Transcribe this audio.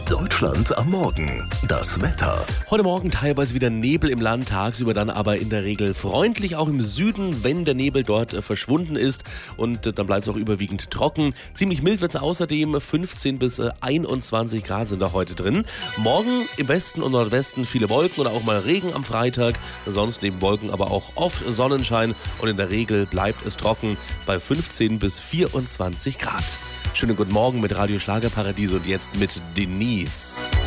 Deutschland am Morgen. Das Wetter. Heute Morgen teilweise wieder Nebel im Land, tagsüber dann aber in der Regel freundlich, auch im Süden, wenn der Nebel dort verschwunden ist. Und dann bleibt es auch überwiegend trocken. Ziemlich mild wird es außerdem, 15 bis 21 Grad sind da heute drin. Morgen im Westen und Nordwesten viele Wolken oder auch mal Regen am Freitag. Sonst neben Wolken aber auch oft Sonnenschein und in der Regel bleibt es trocken bei 15 bis 24 Grad. Schönen guten Morgen mit Radio Schlagerparadies und jetzt mit Denise.